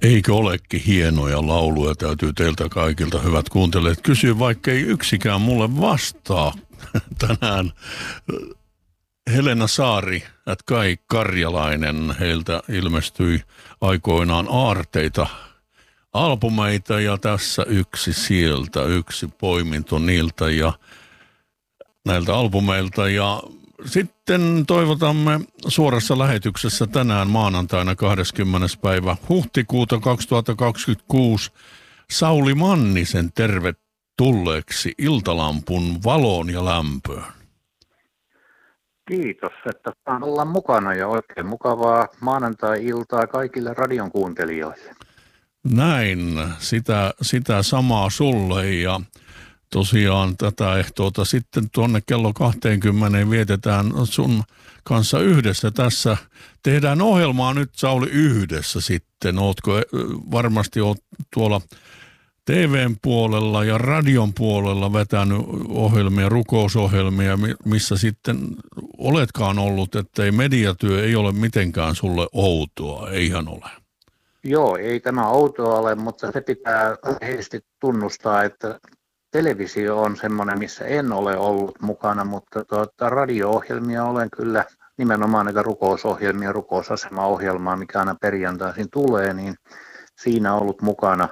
Eikö olekin hienoja lauluja, täytyy teiltä kaikilta hyvät kuuntelijat kysyä, vaikka ei yksikään mulle vastaa tänään. Helena Saari, Kai Karjalainen, heiltä ilmestyi aikoinaan aarteita, albumeita ja tässä yksi sieltä, yksi poiminto niiltä ja näiltä albumeilta. Ja sitten toivotamme suorassa lähetyksessä tänään maanantaina 20. päivä huhtikuuta 2026 Sauli Mannisen tervetulleeksi Iltalampun valoon ja lämpöön. Kiitos, että saan olla mukana ja oikein mukavaa maanantai-iltaa kaikille radion kuuntelijoille. Näin, sitä samaa sulle ja tosiaan tätä ehtoota sitten tuonne kello 20 vietetään sun kanssa yhdessä tässä. Tehdään ohjelmaa nyt, Sauli, yhdessä sitten. Varmasti oot tuolla TVn puolella ja radion puolella vetänyt ohjelmia, rukousohjelmia, missä sitten oletkaan ollut, ettei mediatyö ei ole mitenkään sulle outoa, eihän ole. Joo, ei tämä outoa ole, mutta se pitää rehellisesti tunnustaa, että televisio on semmoinen, missä en ole ollut mukana, mutta radio-ohjelmia olen kyllä, nimenomaan näitä rukousohjelmia, rukousasemaohjelmaa, mikä aina perjantaisin tulee, niin siinä ollut mukana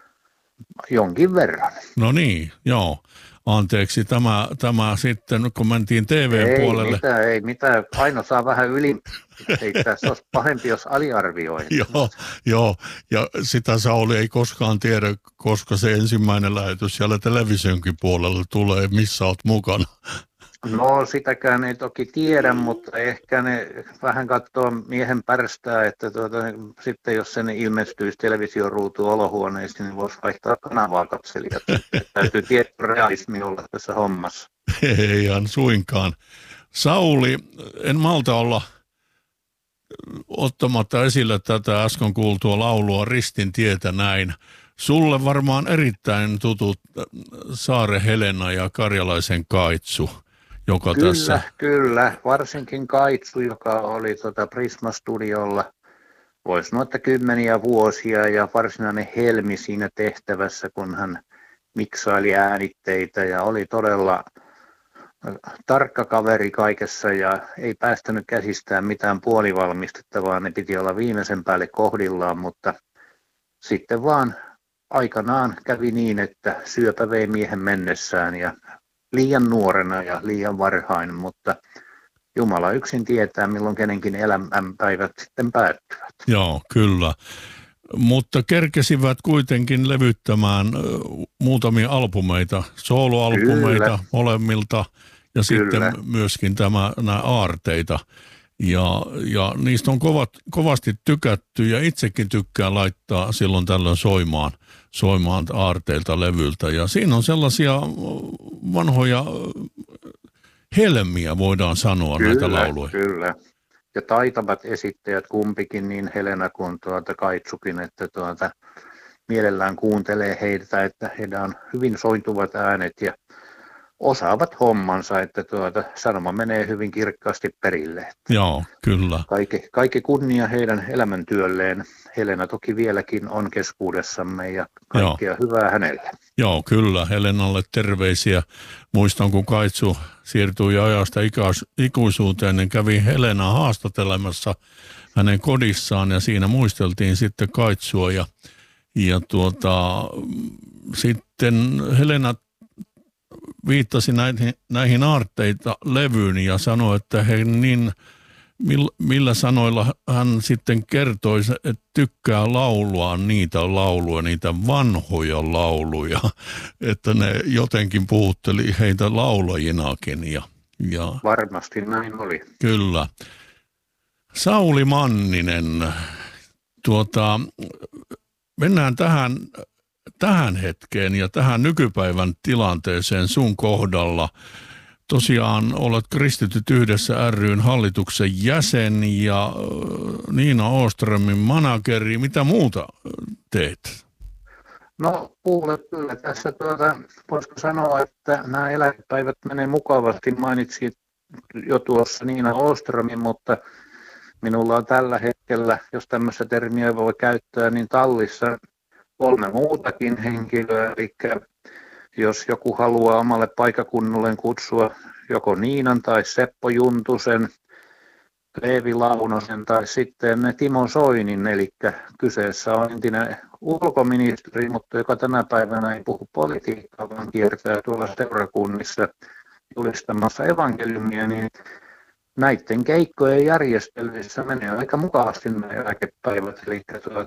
jonkin verran. No niin, joo. Anteeksi, tämä sitten, kun mentiin TV-puolelle. Ei mitään. Aina saa vähän yli. Ei tässä olisi pahempi, jos aliarvioi. Joo, ja sitä Sauli ei koskaan tiedä, koska se ensimmäinen lähetys siellä televisionkin puolella tulee, missä olet mukana. No sitäkään ei toki tiedä, mutta ehkä ne vähän katsoo miehen pärstää, että sitten jos sen ilmestyisi televisioruutu olohuoneesta, niin voisi vaihtaa kanavaa katselijat. Täytyy tietty realismi olla tässä hommassa. Ei ihan suinkaan. Sauli, en malta olla ottamatta esille tätä äsken kuultua laulua Ristin tietä näin. Sulle varmaan erittäin tutut Saare Helena ja Karjalaisen Kaitsu. Joka kyllä, tässä... Kyllä, varsinkin Kaitsu, joka oli Prisma-studiolla, voisi sanoa, että kymmeniä vuosia ja varsinainen helmi siinä tehtävässä, kun hän miksaili äänitteitä ja oli todella tarkka kaveri kaikessa ja ei päästänyt käsistään mitään puolivalmistetta, vaan ne piti olla viimeisen päälle kohdillaan, mutta sitten vaan aikanaan kävi niin, että syöpä vei miehen mennessään ja liian nuorena ja liian varhain, mutta Jumala yksin tietää, milloin kenenkin elämänpäivät sitten päättyvät. Joo, kyllä. Mutta kerkesivät kuitenkin levyttämään muutamia albumeita, soloalbumeita kyllä. Molemmilta ja kyllä. Sitten myöskin nämä aarteita. Ja niistä on kovasti tykätty ja itsekin tykkään laittaa silloin tällöin soimaan aarteilta levyltä. Ja siinä on sellaisia vanhoja helmiä, voidaan sanoa, kyllä, näitä lauluja. Kyllä, ja taitavat esittäjät kumpikin, niin Helena kuin Kaitsukin, että mielellään kuuntelee heitä, että heidän on hyvin sointuvat äänet ja osaavat hommansa, että sanoma menee hyvin kirkkaasti perille. Joo, kyllä. Kaikki kunnia heidän elämäntyölleen. Helena toki vieläkin on keskuudessamme ja kaikkea hyvää hänelle. Joo, kyllä. Helenalle terveisiä. Muistan, kun Kaitsu siirtyi ajasta ikuisuuteen, niin kävi Helenaa haastattelemassa hänen kodissaan ja siinä muisteltiin sitten Kaitsua ja sitten Helena viittasi näihin aarteita levyyn ja sanoi, että millä sanoilla hän sitten kertoi, että tykkää laulua niitä lauluja, niitä vanhoja lauluja, että ne jotenkin puhutteli heitä laulajinakin. Ja varmasti näin oli. Kyllä. Sauli Manninen, mennään tähän hetkeen ja tähän nykypäivän tilanteeseen sun kohdalla. Tosiaan olet Kristityt yhdessä ry:n hallituksen jäsen ja Niina Åströmin manageri. Mitä muuta teet? No kuule, kyllä tässä voisiko sanoa, että nämä eläkepäivät menee mukavasti. Mainitsin jo tuossa Niina Åströmin, mutta Minulla on tällä hetkellä, jos tämmöistä termiä voi käyttää, niin tallissa 3 muutakin henkilöä, eli jos joku haluaa omalle paikakunnalleen kutsua joko Niinan tai Seppo Juntusen, Leevi Launosen tai sitten Timo Soinin, eli kyseessä on entinen ulkoministeri, mutta joka tänä päivänä ei puhu politiikkaa, vaan kiertää tuolla seurakunnissa julistamassa evankeliumia, niin näiden keikkojen järjestelyissä menee aika mukavasti nämä eläkepäivät, eli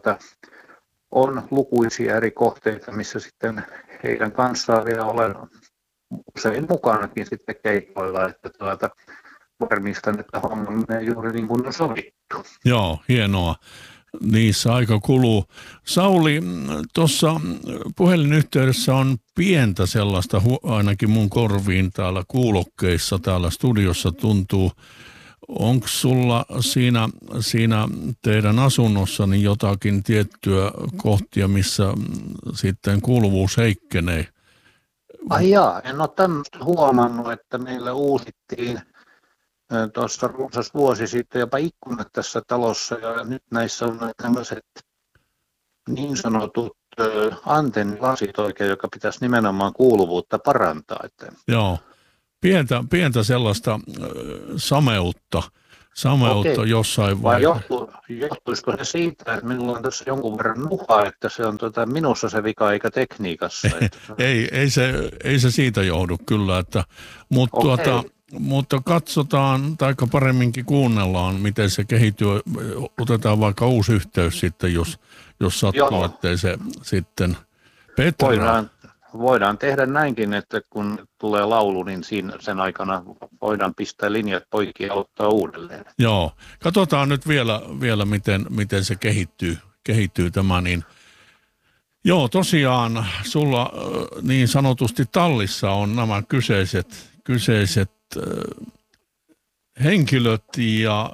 on lukuisia eri kohteita, missä sitten heidän kanssaan vielä olen usein mukanakin sitten keikoilla, että varmistan, että homma menee juuri niin kuin on sovittu. Joo, hienoa. Niissä aika kuluu. Sauli, tuossa puhelinyhteydessä on pientä sellaista, ainakin mun korviin täällä kuulokkeissa, täällä studiossa tuntuu. Onko sulla siinä teidän asunnossani jotakin tiettyä kohtia, missä sitten kuuluvuus heikkenee? Ai jaa, en ole tämmöistä huomannut, että meillä uusittiin tuossa runsas vuosi sitten jopa ikkunat tässä talossa, ja nyt näissä on tämmöiset niin sanotut antennilasit oikein, joka pitäisi nimenomaan kuuluvuutta parantaa. Joo, pientä sellaista sameutta Okei. jossain vaiheessa. Johtuisiko se siitä, että minulla on tässä jonkun verran nuhaa, että se on minussa se vika eikä tekniikassa? Ei se siitä johdu kyllä, mutta katsotaan, tai paremminkin kuunnellaan, miten se kehittyy. Otetaan vaikka uusi yhteys sitten, jos sattuu, ettei se sitten peträä. Voidaan tehdä näinkin, että kun tulee laulu, niin sen aikana voidaan pistää linjat poikki ja aloittaa uudelleen. Joo, katsotaan nyt vielä miten se kehittyy tämä. Niin. Joo, tosiaan sulla niin sanotusti tallissa on nämä kyseiset henkilöt ja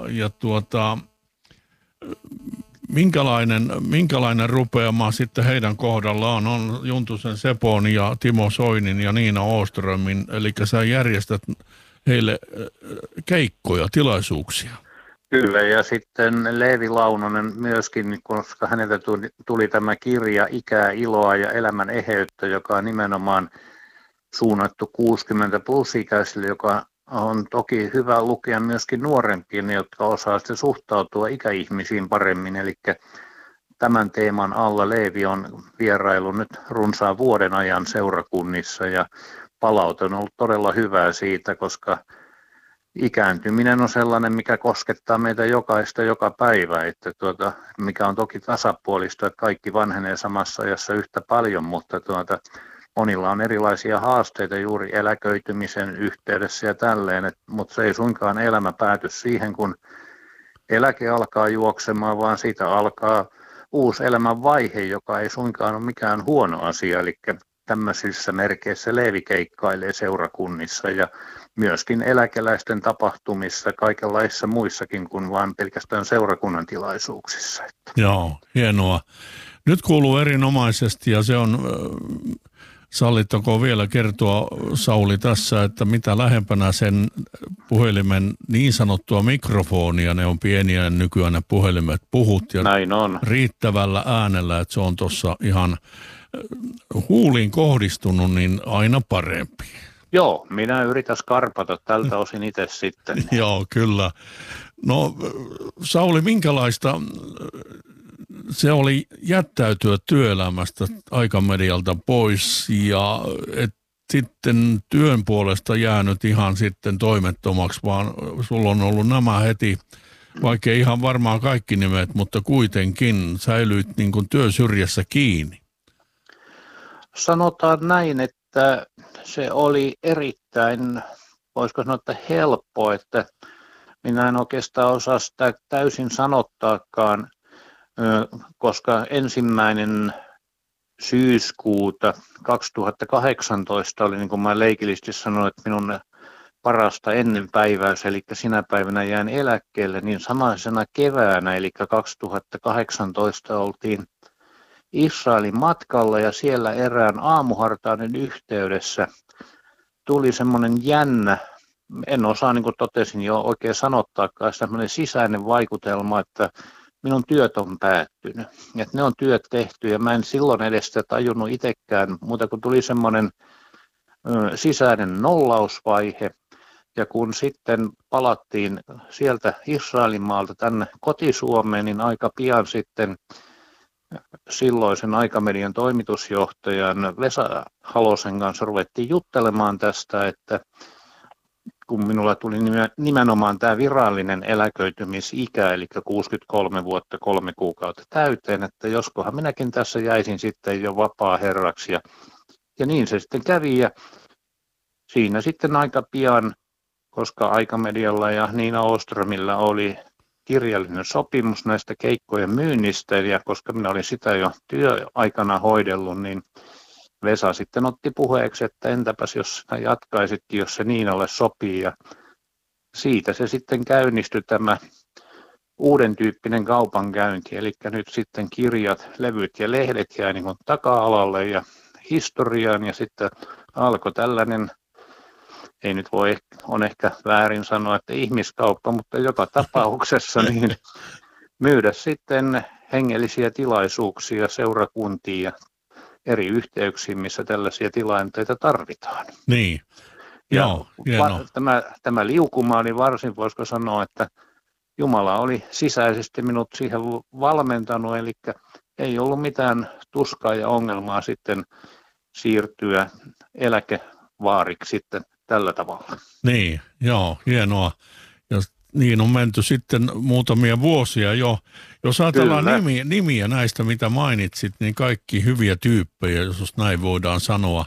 minkälainen rupeama sitten heidän kohdallaan on Juntusen Sepon ja Timo Soinin ja Niina Åströmin, eli sä järjestät heille keikkoja, tilaisuuksia. Kyllä, ja sitten Leevi Launonen myöskin, koska häneltä tuli tämä kirja Ikää, iloa ja elämän eheyttä, joka on nimenomaan suunnattu 60 plus ikäisille, joka on toki hyvä lukea myöskin nuorempien, jotka osaa sitten suhtautua ikäihmisiin paremmin. Eli tämän teeman alla Leevi on vierailu nyt runsaan vuoden ajan seurakunnissa ja palaute on ollut todella hyvää siitä, koska ikääntyminen on sellainen, mikä koskettaa meitä jokaista joka päivä, että mikä on toki tasapuolista, että kaikki vanhenee samassa ajassa yhtä paljon, mutta monilla on erilaisia haasteita juuri eläköitymisen yhteydessä ja tälleen, mutta se ei suinkaan elämä pääty siihen, kun eläke alkaa juoksemaan, vaan siitä alkaa uusi elämän vaihe, joka ei suinkaan ole mikään huono asia, eli tämmöisissä merkeissä Leevi keikkailee seurakunnissa ja myöskin eläkeläisten tapahtumissa, kaikenlaisissa muissakin kuin vain pelkästään seurakunnan tilaisuuksissa. Joo, hienoa. Nyt kuuluu erinomaisesti ja se on... Sallittako vielä kertoa, Sauli, tässä, että mitä lähempänä sen puhelimen niin sanottua mikrofonia, ne on pieniä nykyään ne puhelimet, puhut ja näin on. Riittävällä äänellä, että se on tuossa ihan huuliin kohdistunut, niin aina parempi. Joo, minä yritän skarpata tältä osin itse sitten. Joo, kyllä. No, Sauli, minkälaista... Se oli jättäytyä työelämästä aikamedialta pois ja sitten työn puolesta jäänyt ihan sitten toimettomaksi, vaan sulla on ollut nämä heti, vaikka ihan varmaan kaikki nimet, mutta kuitenkin säilyit niin kuin työsyrjässä kiinni. Sanotaan näin, että se oli erittäin, voisiko sanoa, että helppo, että minä en oikeastaan osaa sitä täysin sanottaakaan, koska 1. syyskuuta 2018 oli, niin kuin mä leikillisesti sanoin, että minun parasta ennen päiväys, eli sinä päivänä jään eläkkeelle, niin samaisena keväänä, eli 2018 oltiin Israelin matkalla ja siellä erään aamuhartauden yhteydessä tuli semmoinen jännä en osaa, niin kuin totesin jo, oikein sanottaakaan sellainen sisäinen vaikutelma, että minun työt on päättynyt. Että ne on työt tehty ja mä en silloin edes sitä tajunnut itsekään, muuta kun tuli semmoinen sisäinen nollausvaihe. Ja kun sitten palattiin sieltä Israelin maalta tänne kotisuomeen, niin aika pian sitten silloisen Aikamedian toimitusjohtajan Vesa Halosen kanssa ruvettiin juttelemaan tästä, että kun minulla tuli nimenomaan tämä virallinen eläköitymisikä, eli 63 vuotta 3 kuukautta täyteen, että joskohan minäkin tässä jäisin sitten jo vapaa herraksi. Ja niin se sitten kävi, ja siinä sitten aika pian, koska Aikamedialla ja Niina Åströmillä oli kirjallinen sopimus näistä keikkojen myynnistä, ja koska minä olin sitä jo työaikana hoidellut, niin Vesa sitten otti puheeksi, että entäpäs jos jatkaisitkin, jos se Niinalle sopii, ja siitä se sitten käynnistyi tämä uuden tyyppinen kaupankäynti, eli nyt sitten kirjat, levyt ja lehdet jäi niin kuin taka-alalle ja historiaan, ja sitten alkoi tällainen, ei nyt voi, on ehkä väärin sanoa, että ihmiskauppa, mutta joka tapauksessa niin myydä sitten hengellisiä tilaisuuksia seurakuntiin ja eri yhteyksiin, missä tällaisia tilanteita tarvitaan. Niin, joo, tämä liukuma oli varsin, voisiko sanoa, että Jumala oli sisäisesti minut siihen valmentanut, eli ei ollut mitään tuskaa ja ongelmaa sitten siirtyä eläkevaariksi sitten tällä tavalla. Niin, joo, hienoa. Ja niin on menty sitten muutamia vuosia jo. Jos ajatellaan nimiä näistä, mitä mainitsit, niin kaikki hyviä tyyppejä, jos näin voidaan sanoa,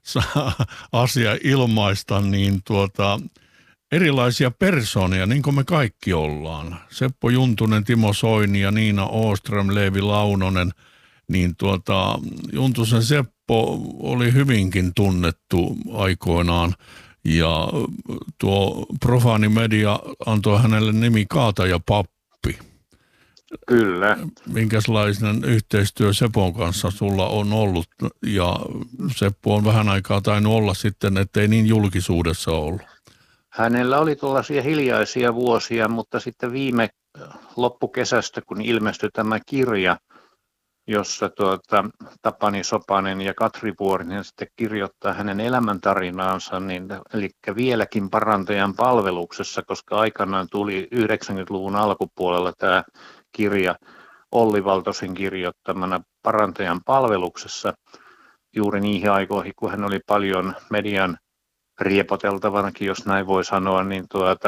asia ilmaista, niin erilaisia persoonia, niin kuin me kaikki ollaan. Seppo Juntunen, Timo Soini ja Niina Åström, Leevi Launonen, niin Juntusen Seppo oli hyvinkin tunnettu aikoinaan. Ja tuo profaani media antoi hänelle nimi Kaatajapappi. Kyllä. Minkälainen yhteistyö Sepon kanssa sulla on ollut? Ja Seppo on vähän aikaa tainnut olla sitten, ettei niin julkisuudessa ollut. Hänellä oli tuollaisia hiljaisia vuosia, mutta sitten viime loppukesästä, kun ilmestyi tämä kirja, jossa Tapani Sopanen ja Katri Vuorinen sitten kirjoittaa hänen elämäntarinaansa, niin, eli vieläkin parantajan palveluksessa, koska aikanaan tuli 90-luvun alkupuolella tämä kirja Olli Valtosen kirjoittamana parantajan palveluksessa juuri niihin aikoihin, kun hän oli paljon median riepoteltavanakin, jos näin voi sanoa, niin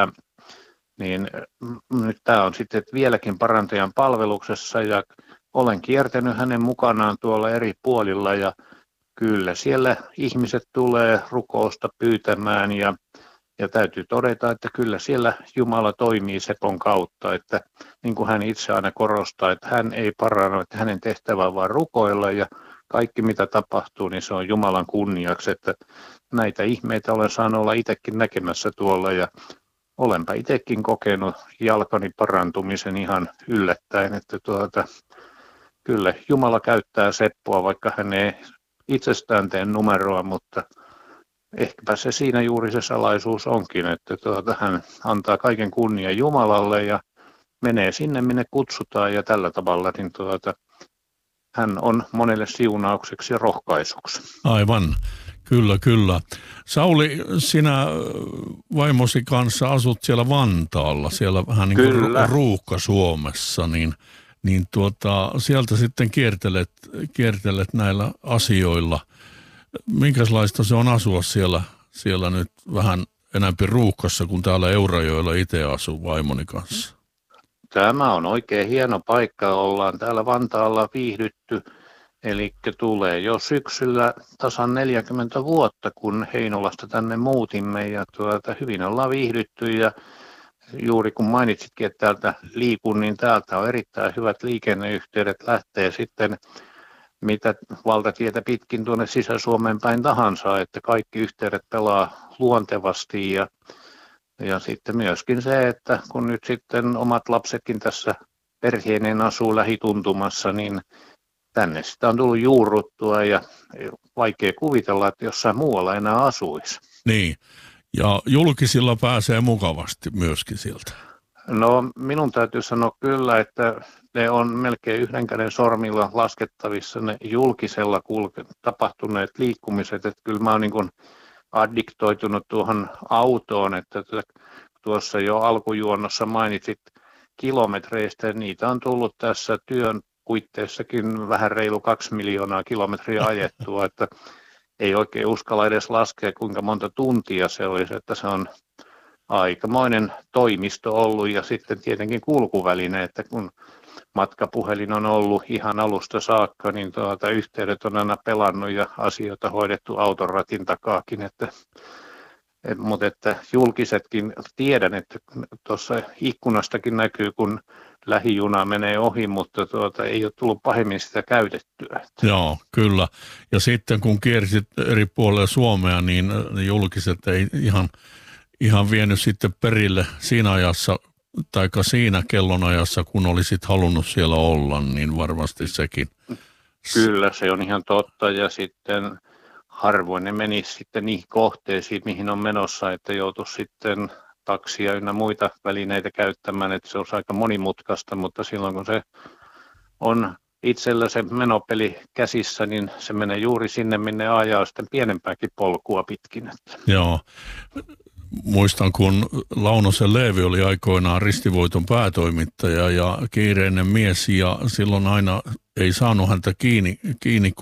nyt tämä on sitten vieläkin parantajan palveluksessa ja olen kiertänyt hänen mukanaan tuolla eri puolilla ja kyllä siellä ihmiset tulee rukousta pyytämään ja täytyy todeta, että kyllä siellä Jumala toimii Sepon kautta, että niin kuin hän itse aina korostaa, että hän ei paranna, että hänen tehtävä on vaan rukoilla ja kaikki mitä tapahtuu, niin se on Jumalan kunniaksi, että näitä ihmeitä olen saanut olla itsekin näkemässä tuolla ja olenpa itsekin kokenut jalkani parantumisen ihan yllättäen, että kyllä Jumala käyttää Seppoa, vaikka hän ei itsestään tee numeroa, mutta ehkäpä se siinä juuri se salaisuus onkin, että hän antaa kaiken kunnian Jumalalle ja menee sinne, minne kutsutaan ja tällä tavalla, niin hän on monelle siunaukseksi ja rohkaisuksi. Aivan, kyllä. Sauli, sinä vaimosi kanssa asut siellä Vantaalla, siellä vähän niin kuin Ruuhka-Suomessa, niin sieltä sitten kiertelet näillä asioilla. Minkälaista se on asua siellä nyt vähän enemmän Ruuhkassa kuin täällä Eurajoella itse asuu vaimoni kanssa? Tämä on oikein hieno paikka, ollaan täällä Vantaalla viihdytty, eli tulee jo syksyllä tasan 40 vuotta, kun Heinolasta tänne muutimme ja hyvin ollaan viihdytty ja juuri kun mainitsitkin, että täältä liikun, niin täältä on erittäin hyvät liikenneyhteydet, lähtee sitten mitä valtatietä pitkin tuonne Sisä-Suomeen päin tahansa, että kaikki yhteydet pelaa luontevasti ja sitten myöskin se, että kun nyt sitten omat lapsetkin tässä perheineen asuu lähituntumassa, niin tänne sitä on tullut juurruttua ja vaikea kuvitella, että jossain muualla enää asuisi. Niin. Ja julkisilla pääsee mukavasti myöskin sieltä. No minun täytyy sanoa kyllä, että ne on melkein yhden käden sormilla laskettavissa ne julkisella tapahtuneet liikkumiset. Että kyllä mä oon niin kuin addiktoitunut tuohon autoon, että tuossa jo alkujuonnossa mainitsit kilometreistä. Niitä on tullut tässä työn puitteissakin vähän reilu 2 miljoonaa kilometriä ajettua, että ei oikein uskalla edes laskea, kuinka monta tuntia se olisi, että se on aikamoinen toimisto ollut ja sitten tietenkin kulkuväline, että kun matkapuhelin on ollut ihan alusta saakka, niin yhteydet on aina pelannut ja asioita hoidettu auton ratin takaakin, mutta että julkisetkin tiedän, että tuossa ikkunastakin näkyy, kun lähijuna menee ohi, mutta ei ole tullut pahemmin sitä käytettyä. Joo, kyllä. Ja sitten kun kiersit eri puolilla Suomea, niin julkiset ei ihan vienyt sitten perille siinä ajassa, taikka siinä kellonajassa, kun olisit halunnut siellä olla, niin varmasti sekin. Kyllä, se on ihan totta, ja sitten harvoin ne menisi sitten niihin kohteisiin, mihin on menossa, että joutuisi sitten taksia ynnä muita välineitä käyttämään, että se on aika monimutkaista, mutta silloin kun se on itsellä se menopeli käsissä, niin se menee juuri sinne, minne ajaa sitten pienempääkin polkua pitkin. Joo. Muistan, kun Launosen Leevi oli aikoinaan Ristivoiton päätoimittaja ja kiireinen mies, ja silloin aina ei saanut häntä kiinni